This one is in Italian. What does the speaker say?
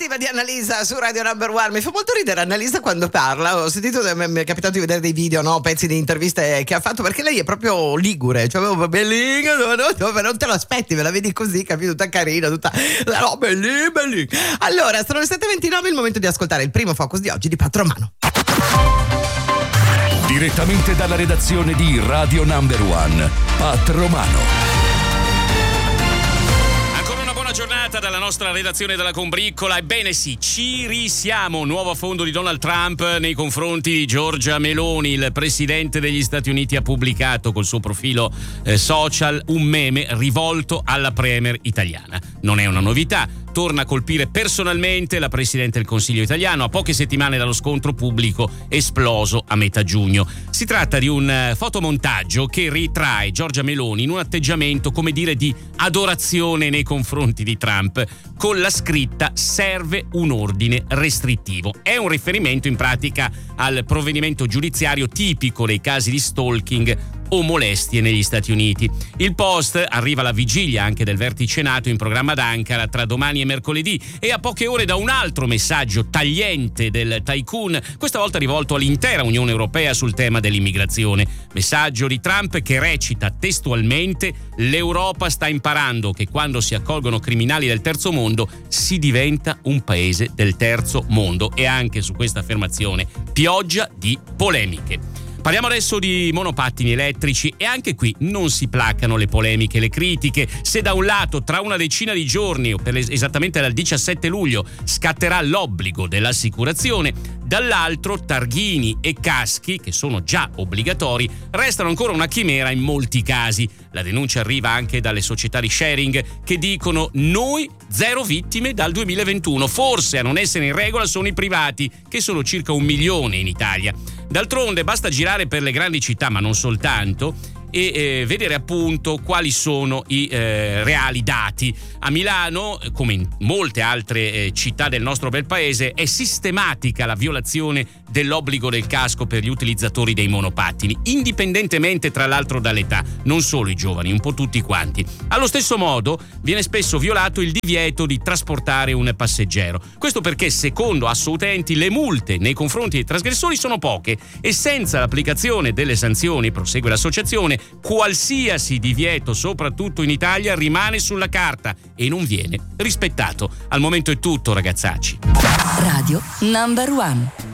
estiva di Annalisa su Radio Number One. Mi fa molto ridere Annalisa quando parla. Ho sentito, mi è capitato di vedere dei video, no? Pezzi di interviste che ha fatto, perché lei è proprio ligure, cioè bellina, non te lo aspetti, me la vedi così, capito? Tutta carina, tutta no, bellina. Allora, sono le 7:29, il momento di ascoltare il primo focus di oggi di Patromano. Direttamente dalla redazione di Radio Number One, Patromano. Giornata dalla nostra redazione della Combriccola. Ebbene sì, ci risiamo. Nuovo affondo di Donald Trump nei confronti di Giorgia Meloni. Il presidente degli Stati Uniti ha pubblicato col suo profilo social un meme rivolto alla premier italiana. Non è una novità. Torna a colpire personalmente la Presidente del Consiglio italiano a poche settimane dallo scontro pubblico esploso a metà giugno. Si tratta di un fotomontaggio che ritrae Giorgia Meloni in un atteggiamento, come dire, di adorazione nei confronti di Trump, con la scritta "serve un ordine restrittivo". È un riferimento in pratica al provvedimento giudiziario tipico dei casi di stalking o molestie negli Stati Uniti. Il post arriva alla vigilia anche del vertice NATO in programma ad Ankara tra domani e mercoledì, e a poche ore da un altro messaggio tagliente del tycoon, questa volta rivolto all'intera Unione Europea sul tema dell'immigrazione. Messaggio di Trump che recita testualmente: l'Europa sta imparando che quando si accolgono criminali del terzo mondo si diventa un paese del terzo mondo. E anche su questa affermazione pioggia di polemiche. Parliamo adesso di monopattini elettrici, e anche qui non si placano le polemiche e le critiche. Se da un lato tra una decina di giorni, o esattamente dal 17 luglio, scatterà l'obbligo dell'assicurazione, dall'altro targhini e caschi, che sono già obbligatori, restano ancora una chimera in molti casi. La denuncia arriva anche dalle società di sharing che dicono: noi 0 vittime dal 2021. Forse a non essere in regola sono i privati, che sono circa 1 milione in Italia. D'altronde basta girare per le grandi città, ma non soltanto, e vedere appunto quali sono i reali dati. A Milano, come in molte altre città del nostro bel paese, è sistematica la violazione dell'obbligo del casco per gli utilizzatori dei monopattini, indipendentemente tra l'altro dall'età, non solo i giovani, un po' tutti quanti. Allo stesso modo viene spesso violato il divieto di trasportare un passeggero. Questo perché, secondo Assoutenti, le multe nei confronti dei trasgressori sono poche, e senza l'applicazione delle sanzioni, prosegue l'associazione, qualsiasi divieto, soprattutto in Italia, rimane sulla carta e non viene rispettato. Al momento è tutto, ragazzacci. Radio Number One.